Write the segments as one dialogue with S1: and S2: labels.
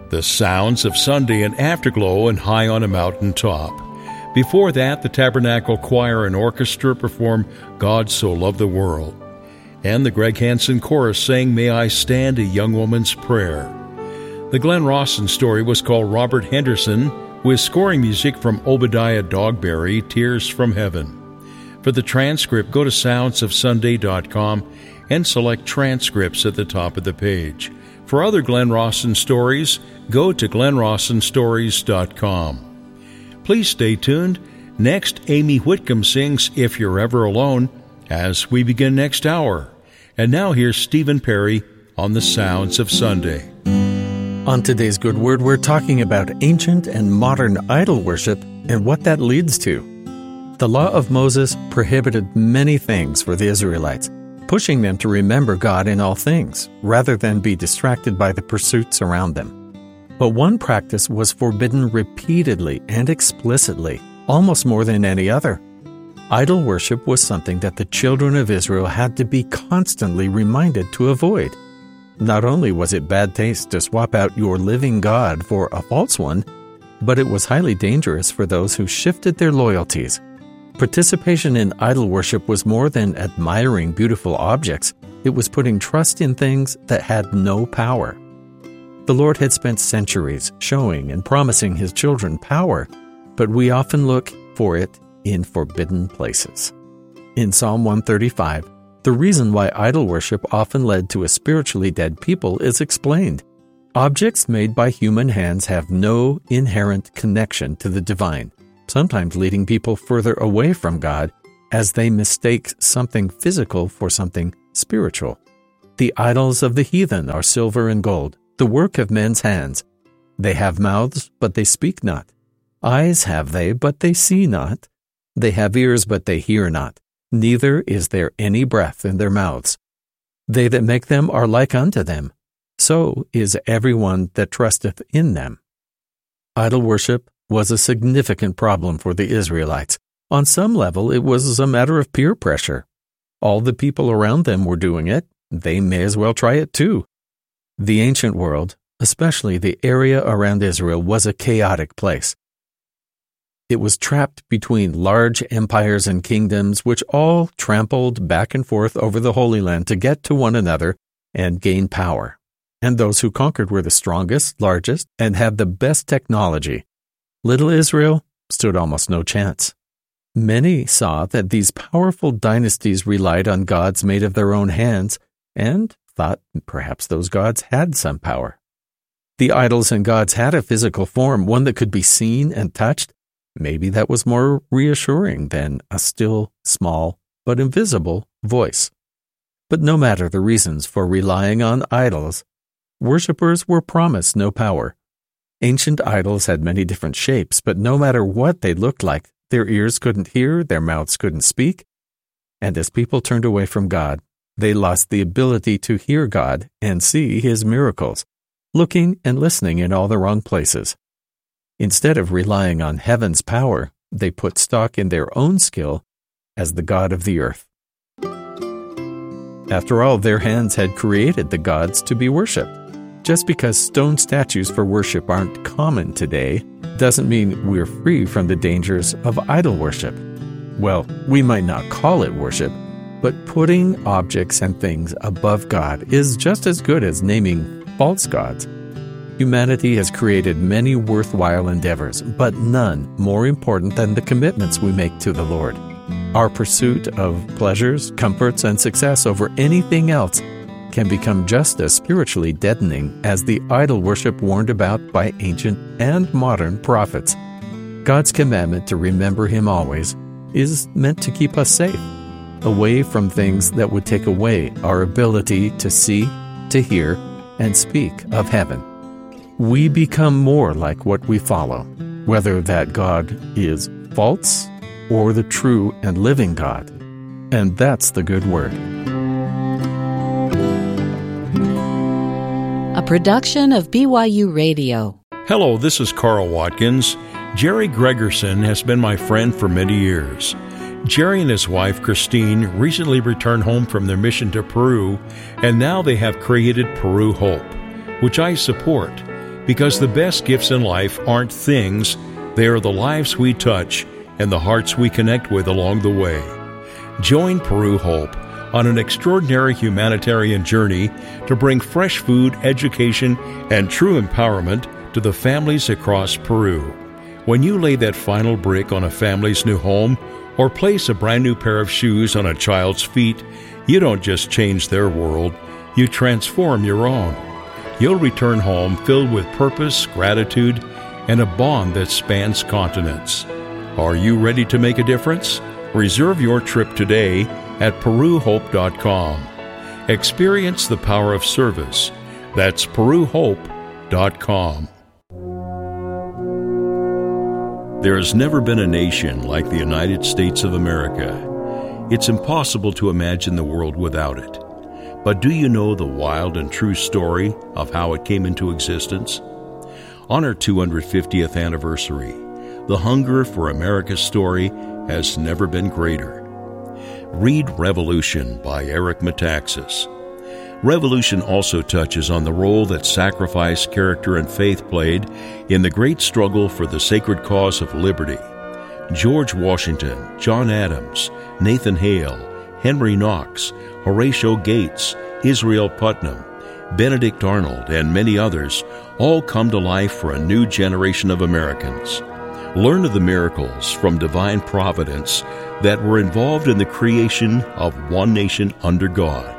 S1: The Sounds of Sunday and Afterglow and High on a Mountain Top. Before that, the Tabernacle Choir and Orchestra performed God So Loved the World. And the Greg Hansen Chorus sang May I Stand, a Young Woman's Prayer. The Glenn Rawson story was called Robert Henderson, with scoring music from Obadiah Dogberry, Tears from Heaven. For the transcript, go to soundsofsunday.com and select transcripts at the top of the page. For other Glenn Rawson stories, go to glennrawsonstories.com. Please stay tuned. Next, Amy Whitcomb sings If You're Ever Alone as we begin next hour. And now here's Stephen Perry on the Sounds of Sunday.
S2: On today's Good Word, we're talking about ancient and modern idol worship and what that leads to. The law of Moses prohibited many things for the Israelites, pushing them to remember God in all things, rather than be distracted by the pursuits around them. But one practice was forbidden repeatedly and explicitly, almost more than any other. Idol worship was something that the children of Israel had to be constantly reminded to avoid. Not only was it bad taste to swap out your living God for a false one, but it was highly dangerous for those who shifted their loyalties. Participation in idol worship was more than admiring beautiful objects. It was putting trust in things that had no power. The Lord had spent centuries showing and promising His children power, but we often look for it in forbidden places. In Psalm 135, the reason why idol worship often led to a spiritually dead people is explained. Objects made by human hands have no inherent connection to the divine, sometimes leading people further away from God as they mistake something physical for something spiritual. The idols of the heathen are silver and gold, the work of men's hands. They have mouths, but they speak not. Eyes have they, but they see not. They have ears, but they hear not. Neither is there any breath in their mouths. They that make them are like unto them. So is every one that trusteth in them. Idol worship was a significant problem for the Israelites. On some level, it was a matter of peer pressure. All the people around them were doing it. They may as well try it too. The ancient world, especially the area around Israel, was a chaotic place. It was trapped between large empires and kingdoms which all trampled back and forth over the Holy Land to get to one another and gain power. And those who conquered were the strongest, largest, and had the best technology. Little Israel stood almost no chance. Many saw that these powerful dynasties relied on gods made of their own hands and thought perhaps those gods had some power. The idols and gods had a physical form, one that could be seen and touched. Maybe that was more reassuring than a still, small, but invisible voice. But no matter the reasons for relying on idols, worshippers were promised no power. Ancient idols had many different shapes, but no matter what they looked like, their ears couldn't hear, their mouths couldn't speak. And as people turned away from God, they lost the ability to hear God and see His miracles, looking and listening in all the wrong places. Instead of relying on heaven's power, they put stock in their own skill as the God of the earth. After all, their hands had created the gods to be worshipped. Just because stone statues for worship aren't common today doesn't mean we're free from the dangers of idol worship. Well, we might not call it worship, but putting objects and things above God is just as good as naming false gods. Humanity has created many worthwhile endeavors, but none more important than the commitments we make to the Lord. Our pursuit of pleasures, comforts, and success over anything else can become just as spiritually deadening as the idol worship warned about by ancient and modern prophets. God's commandment to remember Him always is meant to keep us safe, away from things that would take away our ability to see, to hear, and speak of heaven. We become more like what we follow, whether that God is false or the true and living God. And that's the good word.
S3: A production of BYU Radio.
S1: Hello, this is Carl Watkins. Jerry Gregerson has been my friend for many years. Jerry and his wife, Christine, recently returned home from their mission to Peru, and now they have created Peru Hope, which I support, Because the best gifts in life aren't things, they are the lives we touch and the hearts we connect with along the way. Join Peru Hope on an extraordinary humanitarian journey to bring fresh food, education, and true empowerment to the families across Peru. When you lay that final brick on a family's new home or place a brand new pair of shoes on a child's feet, you don't just change their world, you transform your own. You'll return home filled with purpose, gratitude, and a bond that spans continents. Are you ready to make a difference? Reserve your trip today at PeruHope.com. Experience the power of service. That's PeruHope.com. There has never been a nation like the United States of America. It's impossible to imagine the world without it. But do you know the wild and true story of how it came into existence? On our 250th anniversary, the hunger for America's story has never been greater. Read Revolution by Eric Metaxas. Revolution also touches on the role that sacrifice, character, and faith played in the great struggle for the sacred cause of liberty. George Washington, John Adams, Nathan Hale, Henry Knox, Horatio Gates, Israel Putnam, Benedict Arnold, and many others all come to life for a new generation of Americans. Learn of the miracles from divine providence that were involved in the creation of one nation under God.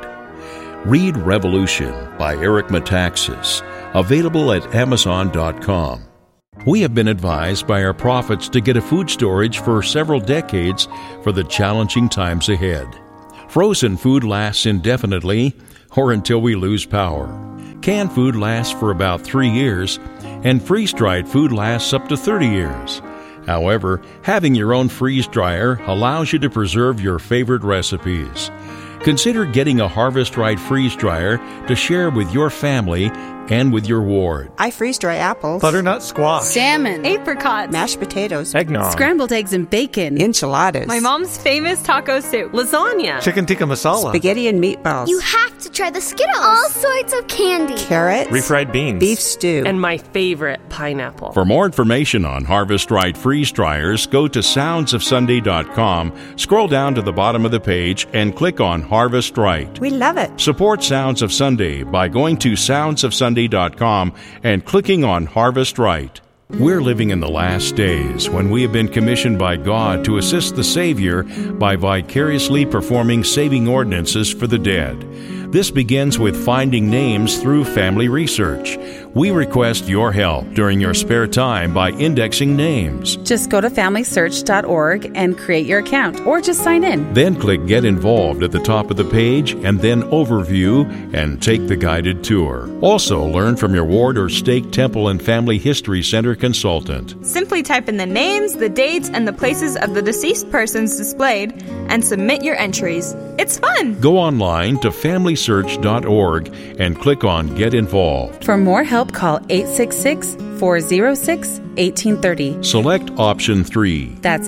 S1: Read Revolution by Eric Metaxas, available at Amazon.com. We have been advised by our prophets to get a food storage for several decades for the challenging times ahead. Frozen food lasts indefinitely or until we lose power. Canned food lasts for about 3 years, and freeze-dried food lasts up to 30 years. However, having your own freeze dryer allows you to preserve your favorite recipes. Consider getting a Harvest Right freeze dryer to share with your family and with your ward.
S4: I freeze dry apples,
S5: butternut squash,
S6: salmon,
S4: apricots, mashed potatoes,
S5: eggnog,
S6: scrambled eggs and bacon,
S4: enchiladas,
S7: my mom's famous taco soup, lasagna,
S5: chicken tikka masala,
S4: spaghetti and meatballs.
S8: You have to try the Skittles. All sorts of candy.
S4: Carrots,
S5: refried beans,
S4: beef stew,
S7: and my favorite, pineapple.
S1: For more information on Harvest Right freeze dryers, go to soundsofsunday.com, scroll down to the bottom of the page, and click on Harvest Right.
S4: We love it.
S1: Support Sounds of Sunday by going to soundsofsunday.com and clicking on Harvest Right. We're living in the last days when we have been commissioned by God to assist the Savior by vicariously performing saving ordinances for the dead. This begins with finding names through family research. We request your help during your spare time by indexing names.
S6: Just go to FamilySearch.org and create your account, or just sign in.
S1: Then click Get Involved at the top of the page, and then Overview, and take the guided tour. Also, learn from your ward or stake temple and family history center consultant.
S9: Simply type in the names, the dates, and the places of the deceased persons displayed, and submit your entries. It's fun!
S1: Go online to FamilySearch.org and click on Get Involved.
S6: For more help, call 866-406-1830.
S1: Select Option 3.
S6: That's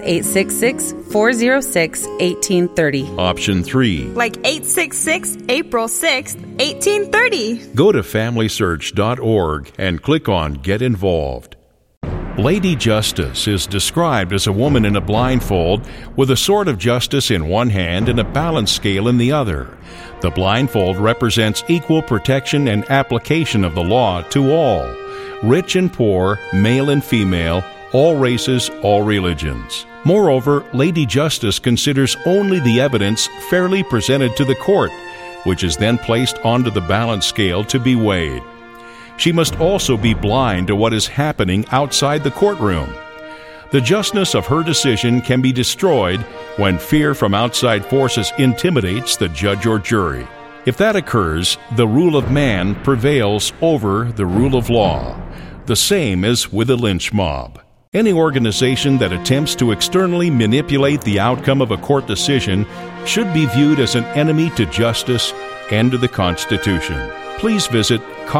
S6: 866-406-1830.
S1: Option 3.
S9: Like 866 April 6th, 1830.
S1: Go to FamilySearch.org and click on Get Involved. Lady Justice is described as a woman in a blindfold with a sword of justice in one hand and a balance scale in the other. The blindfold represents equal protection and application of the law to all, rich and poor, male and female, all races, all religions. Moreover, Lady Justice considers only the evidence fairly presented to the court, which is then placed onto the balance scale to be weighed. She must also be blind to what is happening outside the courtroom. The justness of her decision can be destroyed when fear from outside forces intimidates the judge or jury. If that occurs, the rule of man prevails over the rule of law. The same as with a lynch mob. Any organization that attempts to externally manipulate the outcome of a court decision should be viewed as an enemy to justice and to the Constitution. Please visit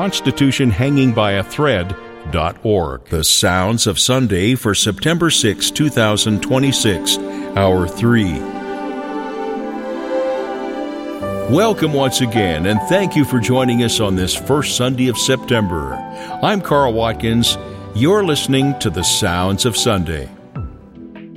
S1: constitutionhangingbyAthread.org. The Sounds of Sunday for September 6, 2026, Hour 3. Welcome once again, and thank you for joining us on this first Sunday of September. I'm Carl Watkins. You're listening to the Sounds of Sunday.